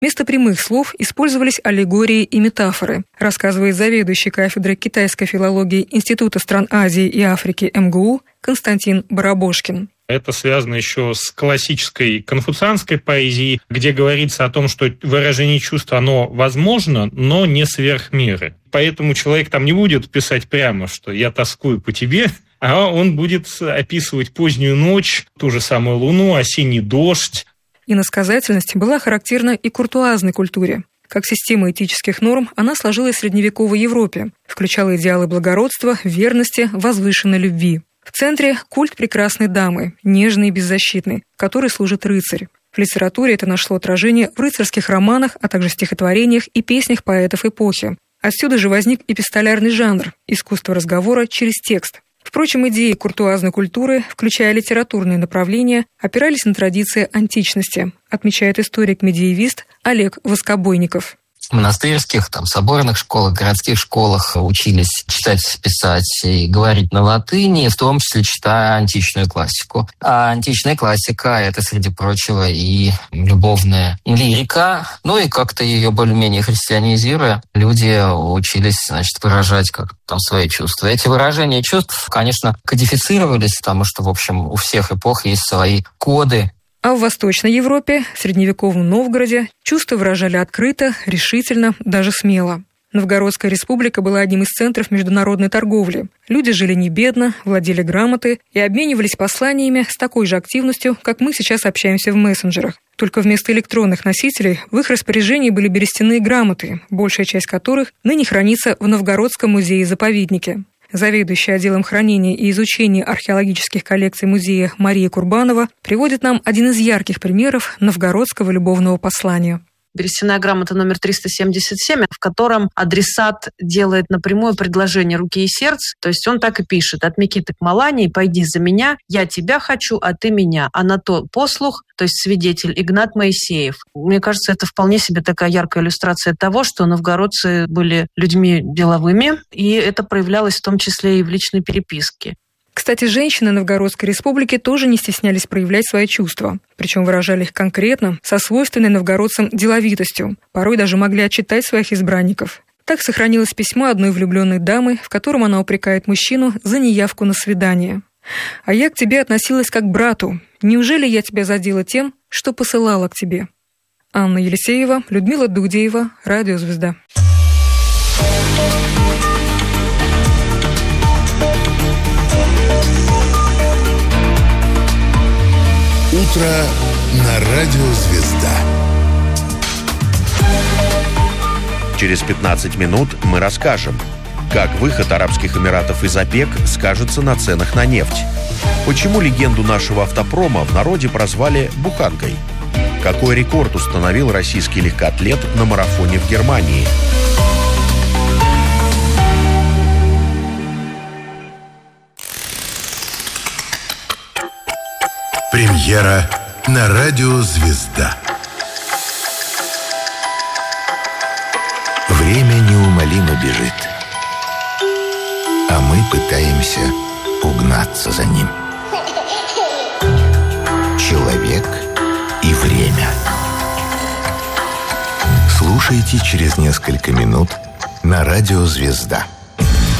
Вместо прямых слов использовались аллегории и метафоры, рассказывает заведующий кафедрой китайской филологии Института стран Азии и Африки МГУ Константин Барабошкин. Это связано еще с классической конфуцианской поэзией, где говорится о том, что выражение чувств, оно возможно, но не сверх меры. Поэтому человек там не будет писать прямо, что «я тоскую по тебе», а он будет описывать позднюю ночь, ту же самую луну, осенний дождь. Иносказательность была характерна и куртуазной культуре. Как система этических норм, она сложилась в средневековой Европе, включала идеалы благородства, верности, возвышенной любви. В центре культ прекрасной дамы, нежной и беззащитной, которой служит рыцарь. В литературе это нашло отражение в рыцарских романах, а также стихотворениях и песнях поэтов эпохи. Отсюда же возник эпистолярный жанр – искусство разговора через текст. Впрочем, идеи куртуазной культуры, включая литературные направления, опирались на традиции античности, отмечает историк-медиевист Олег Воскобойников. В монастырских, соборных школах, городских школах учились читать, писать и говорить на латыни, в том числе читая античную классику. А античная классика – это, среди прочего, и любовная лирика. И как-то ее более-менее христианизируя, люди учились, выражать как-то свои чувства. Эти выражения чувств, конечно, кодифицировались, потому что, в общем, у всех эпох есть свои коды. А в Восточной Европе, в средневековом Новгороде, чувства выражали открыто, решительно, даже смело. Новгородская республика была одним из центров международной торговли. Люди жили не бедно, владели грамотой и обменивались посланиями с такой же активностью, как мы сейчас общаемся в мессенджерах. Только вместо электронных носителей в их распоряжении были берестяные грамоты, большая часть которых ныне хранится в Новгородском музее-заповеднике. Заведующая отделом хранения и изучения археологических коллекций музея Мария Курбанова приводит нам один из ярких примеров новгородского любовного послания. Берестяная грамота номер 377, в котором адресат делает напрямую предложение руки и сердца. То есть он так и пишет: «От Микиты к Малании пойди за меня, я тебя хочу, а ты меня». А на то послух, то есть свидетель, Игнат Моисеев. Мне кажется, это вполне себе такая яркая иллюстрация того, что новгородцы были людьми деловыми, и это проявлялось в том числе и в личной переписке. Кстати, женщины Новгородской республики тоже не стеснялись проявлять свои чувства. Причем выражали их конкретно, со свойственной новгородцам деловитостью. Порой даже могли отчитать своих избранников. Так сохранилось письмо одной влюбленной дамы, в котором она упрекает мужчину за неявку на свидание. «А я к тебе относилась как к брату. Неужели я тебя задела тем, что посылала к тебе?» Анна Елисеева, Людмила Дудеева, Радио «Звезда». Утро на Радио «Звезда». Через 15 минут мы расскажем, как выход Арабских Эмиратов из ОПЕК скажется на ценах на нефть, почему легенду нашего автопрома в народе прозвали «буханкой», какой рекорд установил российский легкоатлет на марафоне в Германии. Премьера на Радио «Звезда». Время неумолимо бежит, а мы пытаемся угнаться за ним. Человек и время. Слушайте через несколько минут на Радио «Звезда».